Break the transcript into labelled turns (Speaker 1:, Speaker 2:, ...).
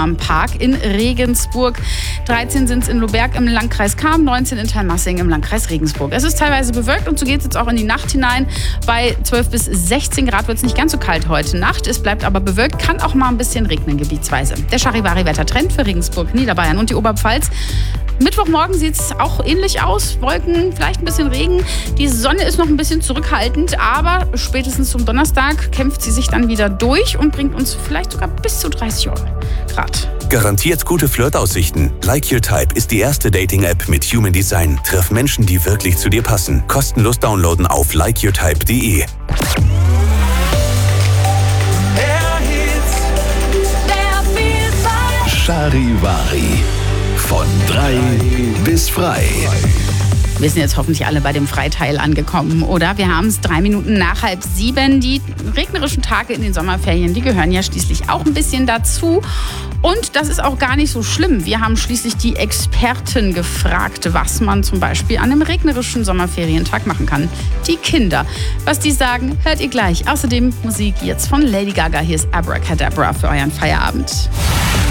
Speaker 1: Abraham Park in Regensburg. 13 sind es in Lohberg im Landkreis Cham, 19 in Talmassing im Landkreis Regensburg. Es ist teilweise bewölkt und so geht es jetzt auch in die Nacht hinein. Bei 12 bis 16 Grad wird es nicht ganz so kalt heute Nacht. Es bleibt aber bewölkt, kann auch mal ein bisschen regnen gebietsweise. Der Charivari-Wettertrend für Regensburg, Niederbayern und die Oberpfalz. Mittwochmorgen sieht es auch ähnlich aus. Wolken, vielleicht ein bisschen Regen. Die Sonne ist noch ein bisschen zurückhaltend, aber spätestens zum Donnerstag kämpft sie sich dann wieder durch und bringt uns vielleicht sogar bis zu 30 Grad.
Speaker 2: Garantiert gute Flirtaussichten. Like Your Type ist die erste Dating-App mit Human Design. Triff Menschen, die wirklich zu dir passen. Kostenlos downloaden auf likeyourtype.de.
Speaker 3: Charivari. Von 3 bis frei.
Speaker 1: Wir sind jetzt hoffentlich alle bei dem Freiteil angekommen, oder? Wir haben es 3 Minuten nach 6:30. Die regnerischen Tage in den Sommerferien, die gehören ja schließlich auch ein bisschen dazu. Und das ist auch gar nicht so schlimm. Wir haben schließlich die Experten gefragt, was man zum Beispiel an einem regnerischen Sommerferientag machen kann. Die Kinder. Was die sagen, hört ihr gleich. Außerdem Musik jetzt von Lady Gaga. Hier ist Abracadabra für euren Feierabend.